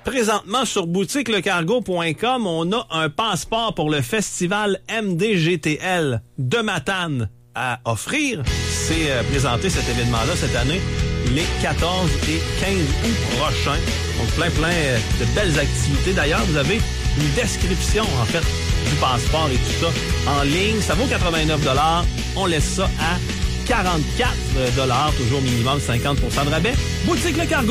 Présentement, sur boutiquelecargo.com, on a un passeport pour le festival MDGTL de Matane à offrir. C'est présenté cet événement-là cette année, les 14 et 15 août prochains. Donc, plein de belles activités. D'ailleurs, vous avez une description, en fait, du passeport et tout ça en ligne. Ça vaut 89 $. On laisse ça à 44 $, toujours minimum 50% de rabais. Boutique Le Cargo.